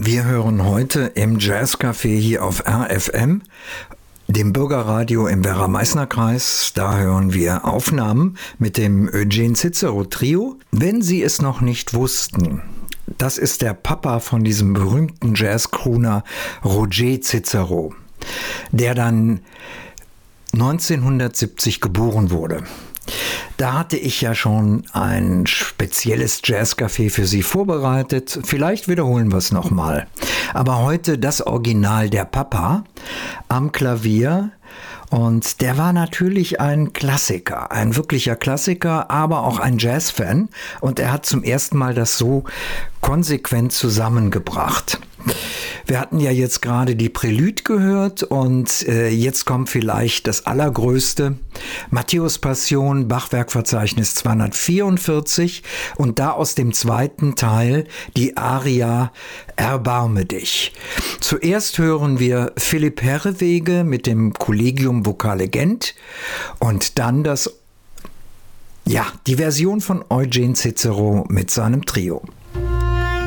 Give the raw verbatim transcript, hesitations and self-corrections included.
Wir hören heute im Jazzcafé hier auf R F M, dem Bürgerradio im Werra-Meißner-Kreis. Da hören wir Aufnahmen mit dem Eugene Cicero Trio. Wenn Sie es noch nicht wussten, das ist der Papa von diesem berühmten Jazz-Crooner Roger Cicero, der dann neunzehnhundertsiebzig geboren wurde. Da hatte ich ja schon ein spezielles Jazzcafé für Sie vorbereitet. Vielleicht wiederholen wir es nochmal. Aber heute das Original der Papa am Klavier. Und der war natürlich ein Klassiker, ein wirklicher Klassiker, aber auch ein Jazzfan. Und er hat zum ersten Mal das so konsequent zusammengebracht. Wir hatten ja jetzt gerade die Prälude gehört und äh, jetzt kommt vielleicht das Allergrößte. Matthäus Passion, Bachwerkverzeichnis zweihundertvierundvierzig und da aus dem zweiten Teil die Aria Erbarme dich. Zuerst hören wir Philipp Herreweghe mit dem Collegium Vocale Gent und dann das, ja, die Version von Eugene Cicero mit seinem Trio.